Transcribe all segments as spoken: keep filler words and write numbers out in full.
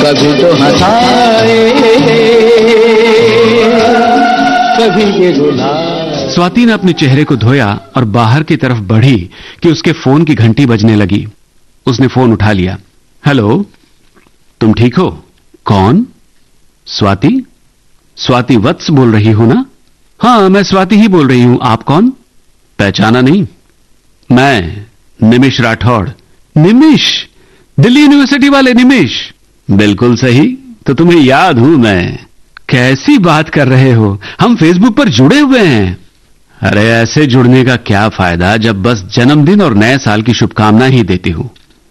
कभी तो हंसाए, कभी ये रुलाए। स्वाति ने अपने चेहरे को धोया और बाहर की तरफ बढ़ी कि उसके फोन की घंटी बजने लगी। उसने फोन उठा लिया। हेलो, तुम ठीक हो? कौन? स्वाति? स्वाति वत्स बोल रही हो ना? हाँ, मैं स्वाति ही बोल रही हूं। आप कौन? पहचाना नहीं? मैं निमिष राठौड़। निमिष? दिल्ली यूनिवर्सिटी वाले निमिष? बिल्कुल सही, तो तुम्हें याद हूं मैं। कैसी बात कर रहे हो, हम फेसबुक पर जुड़े हुए हैं। अरे ऐसे जुड़ने का क्या फायदा जब बस जन्मदिन और नए साल की शुभकामना ही देती हूं।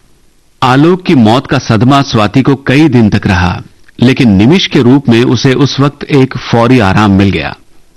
आलोक की मौत का सदमा स्वाति को कई दिन तक रहा, लेकिन निमिष के रूप में उसे उस वक्त एक फौरी आराम मिल गया।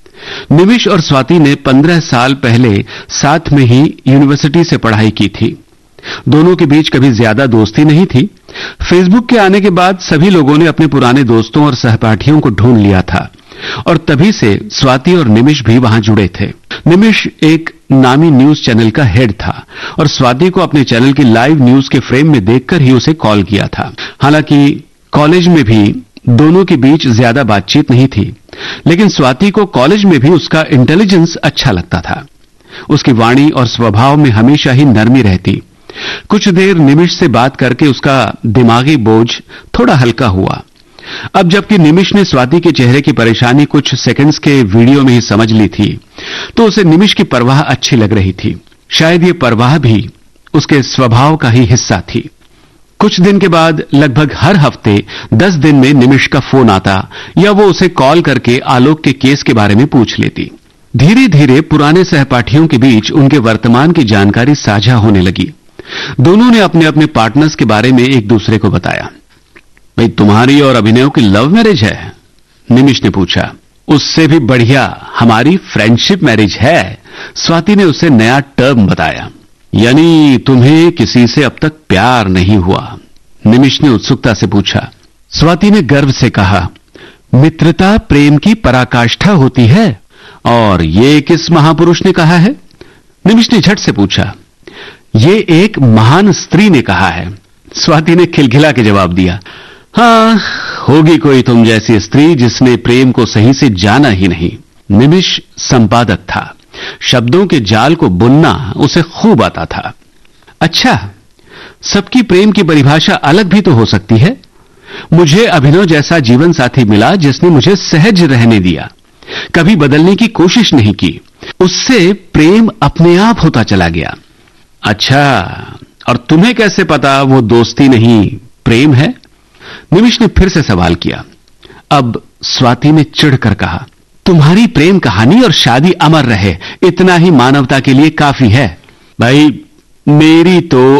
निमिष और स्वाति ने पंद्रह साल पहले साथ में ही यूनिवर्सिटी से पढ़ाई की थी। दोनों के बीच कभी ज्यादा दोस्ती नहीं थी। फेसबुक के आने के बाद सभी लोगों ने अपने पुराने दोस्तों और सहपाठियों को ढूंढ लिया था और तभी से स्वाति और निमिष भी वहां जुड़े थे। निमिष एक नामी न्यूज चैनल का हेड था और स्वाति को अपने चैनल की लाइव न्यूज के फ्रेम में देखकर ही उसे कॉल किया था। हालांकि कॉलेज में भी दोनों के बीच ज्यादा बातचीत नहीं थी, लेकिन स्वाति को कॉलेज में भी उसका इंटेलिजेंस अच्छा लगता था। उसकी वाणी और स्वभाव में हमेशा ही नरमी रहती। कुछ देर निमिष से बात करके उसका दिमागी बोझ थोड़ा हल्का हुआ। अब जबकि निमिष ने स्वाति के चेहरे की परेशानी कुछ सेकंड्स के वीडियो में ही समझ ली थी, तो उसे निमिष की परवाह अच्छी लग रही थी। शायद ये परवाह भी उसके स्वभाव का ही हिस्सा थी। कुछ दिन के बाद लगभग हर हफ्ते दस दिन में निमिष का फोन आता या वो उसे कॉल करके आलोक के केस के बारे में पूछ लेती। धीरे धीरे पुराने सहपाठियों के बीच उनके वर्तमान की जानकारी साझा होने लगी। दोनों ने अपने अपने पार्टनर्स के बारे में एक दूसरे को बताया। भाई, तुम्हारी और अभिनव की लव मैरिज है? निमिष ने पूछा। उससे भी बढ़िया हमारी फ्रेंडशिप मैरिज है, स्वाति ने उसे नया टर्म बताया। यानी तुम्हें किसी से अब तक प्यार नहीं हुआ? निमिष ने उत्सुकता से पूछा। स्वाति ने गर्व से कहा, मित्रता प्रेम की पराकाष्ठा होती है। और ये किस महापुरुष ने कहा है? निमिष ने झट से पूछा। ये एक महान स्त्री ने कहा है, स्वाति ने खिलखिला के जवाब दिया। हाँ, होगी कोई तुम जैसी स्त्री जिसने प्रेम को सही से जाना ही नहीं। निमिष संपादक था, शब्दों के जाल को बुनना उसे खूब आता था। अच्छा, सबकी प्रेम की परिभाषा अलग भी तो हो सकती है। मुझे अभिनव जैसा जीवन साथी मिला जिसने मुझे सहज रहने दिया, कभी बदलने की कोशिश नहीं की। उससे प्रेम अपने आप होता चला गया। अच्छा, और तुम्हें कैसे पता वो दोस्ती नहीं प्रेम है? निमिष ने फिर से सवाल किया। अब स्वाति ने चिढ़कर कहा, तुम्हारी प्रेम कहानी और शादी अमर रहे, इतना ही मानवता के लिए काफी है। भाई, मेरी तो